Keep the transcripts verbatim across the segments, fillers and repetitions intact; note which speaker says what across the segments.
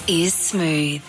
Speaker 1: is Smooth.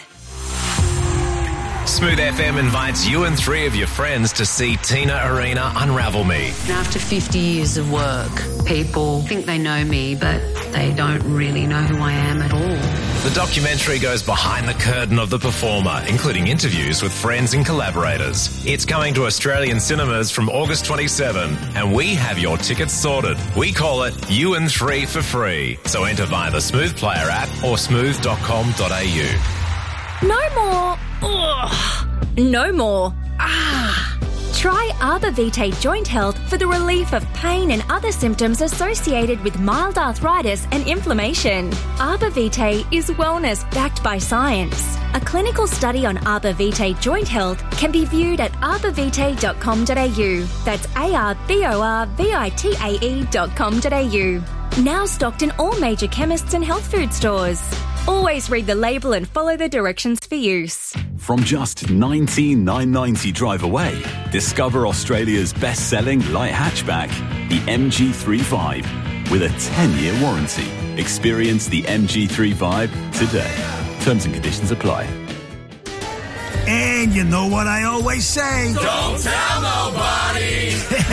Speaker 2: Smooth F M invites you and three of your friends to see Tina Arena Unravel Me.
Speaker 3: After fifty years of work, people think they know me, but they don't really know who I am at all.
Speaker 2: The documentary goes behind the curtain of the performer, including interviews with friends and collaborators. It's coming to Australian cinemas from August twenty-seventh, and we have your tickets sorted. We call it You and Three for free. So enter via the Smooth Player app or smooth dot com dot a u.
Speaker 4: No more. Ugh. No more. Ah. Try Arbor Vitae Joint Health for the relief of pain and other symptoms associated with mild arthritis and inflammation. Arbor Vitae is wellness backed by science. A clinical study on Arbor Vitae Joint Health can be viewed at arbor vitae dot com dot a u. That's A R B O R V I T A E dot com dot a u. Now stocked in all major chemists and health food stores. Always read the label and follow the directions for use.
Speaker 5: From just nineteen thousand nine hundred ninety drive away, discover Australia's best-selling light hatchback, the M G three Vibe, with a ten-year warranty. Experience the M G three Vibe today. Terms and conditions apply.
Speaker 6: And you know what I always say?
Speaker 7: Don't tell nobody!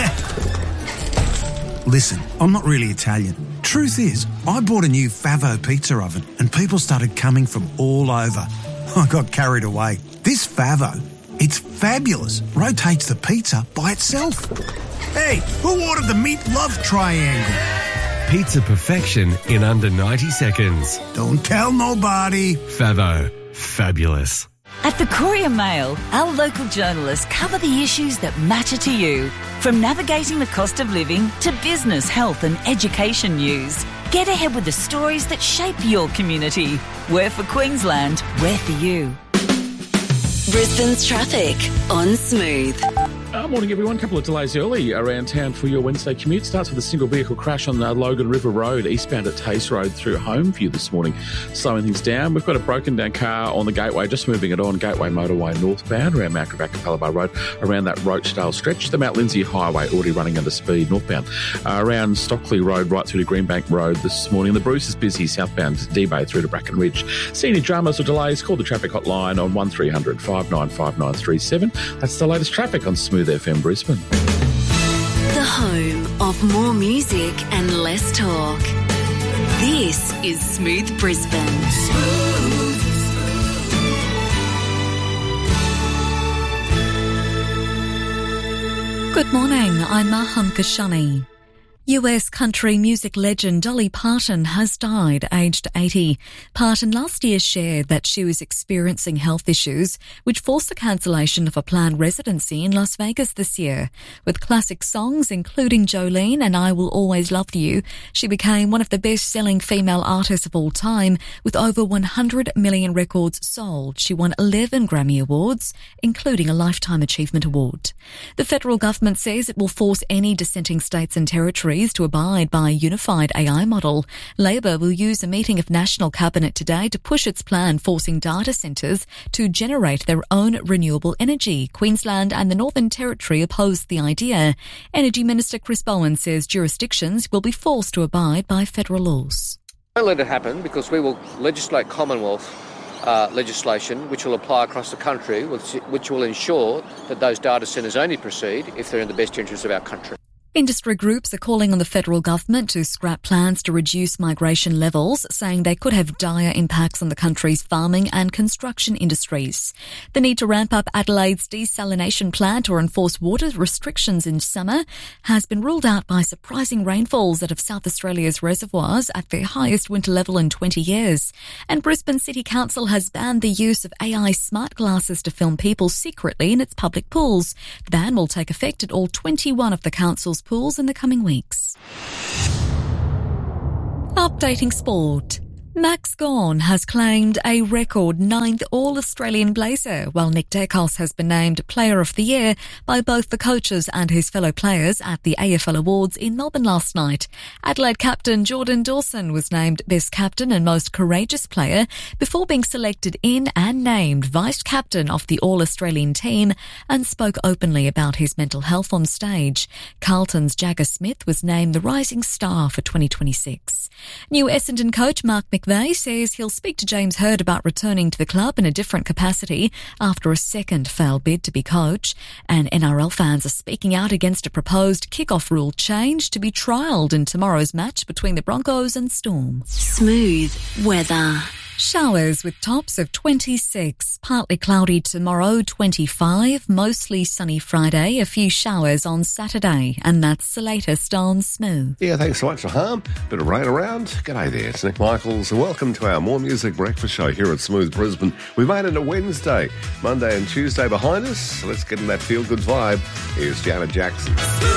Speaker 6: Listen, I'm not really Italian. Truth is, I bought a new Favo pizza oven and people started coming from all over. I got carried away. This Favo, it's fabulous. Rotates the pizza by itself. Hey, who ordered the meat love triangle?
Speaker 8: Pizza perfection in under ninety seconds.
Speaker 6: Don't tell nobody.
Speaker 8: Favo. Fabulous.
Speaker 9: At the Courier Mail, our local journalists cover the issues that matter to you. From navigating the cost of living to business, health and education news. Get ahead with the stories that shape your community. We're for Queensland, we're for you.
Speaker 1: Brisbane's traffic on Smooth.
Speaker 10: Uh, morning, everyone. A couple of delays early around town for your Wednesday commute. Starts with a single vehicle crash on the Logan River Road, eastbound at Tace Road through home for you this morning. Slowing things down. We've got a broken down car on the Gateway, just moving it on Gateway Motorway northbound around Mount Gravatt Road, around that Roachdale stretch. The Mount Lindsay Highway already running under speed northbound. Uh, around Stockley Road right through to Greenbank Road this morning. The Bruce is busy southbound D-Bay through to Bracken Ridge. See any dramas or delays, call the traffic hotline on one three hundred five nine five nine three seven. That's the latest traffic on Smooth F M Brisbane.
Speaker 1: The home of more music and less talk. This is Smooth Brisbane. Smooth.
Speaker 11: Good morning, I'm Maham Kashani. U S country music legend Dolly Parton has died aged eighty. Parton last year shared that she was experiencing health issues which forced the cancellation of a planned residency in Las Vegas this year. With classic songs including Jolene and I Will Always Love You, she became one of the best-selling female artists of all time with over one hundred million records sold. She won eleven Grammy Awards, including a Lifetime Achievement Award. The federal government says it will force any dissenting states and territories to abide by a unified A I model. Labor will use a meeting of National Cabinet today to push its plan forcing data centres to generate their own renewable energy. Queensland and the Northern Territory opposed the idea. Energy Minister Chris Bowen says jurisdictions will be forced to abide by federal laws.
Speaker 12: Don't let it happen because we will legislate Commonwealth uh, legislation which will apply across the country, which, which will ensure that those data centres only proceed if they're in the best interests of our country.
Speaker 11: Industry groups are calling on the federal government to scrap plans to reduce migration levels, saying they could have dire impacts on the country's farming and construction industries. The need to ramp up Adelaide's desalination plant or enforce water restrictions in summer has been ruled out by surprising rainfalls out of South Australia's reservoirs at their highest winter level in twenty years. And Brisbane City Council has banned the use of A I smart glasses to film people secretly in its public pools. The ban will take effect at all twenty-one of the council's pools in the coming weeks. Updating sport. Max Gawn has claimed a record ninth All-Australian blazer, while Nick Daicos has been named Player of the Year by both the coaches and his fellow players at the A F L Awards in Melbourne last night. Adelaide captain Jordan Dawson was named Best Captain and Most Courageous Player before being selected in and named Vice Captain of the All-Australian team and spoke openly about his mental health on stage. Carlton's Jagger Smith was named the Rising Star for twenty twenty-six. New Essendon coach Mark McVeigh McVeigh says he'll speak to James Hird about returning to the club in a different capacity after a second failed bid to be coach. And N R L fans are speaking out against a proposed kickoff rule change to be trialled in tomorrow's match between the Broncos and Storm.
Speaker 1: Smooth weather.
Speaker 11: Showers with tops of twenty-six, partly cloudy tomorrow, twenty-five, mostly sunny Friday, a few showers on Saturday, and that's the latest on Smooth.
Speaker 13: Yeah, thanks so much, Raham. Bit of rain around. G'day there, it's Nick Michaels, and welcome to our More Music Breakfast Show here at Smooth Brisbane. We've made it a Wednesday, Monday and Tuesday behind us, so let's get in that feel-good vibe. Here's Janet Jackson.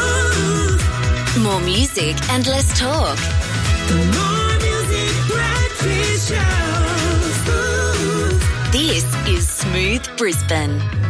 Speaker 1: More music and less talk.
Speaker 7: More music breakfast show.
Speaker 1: This is Smooth Brisbane.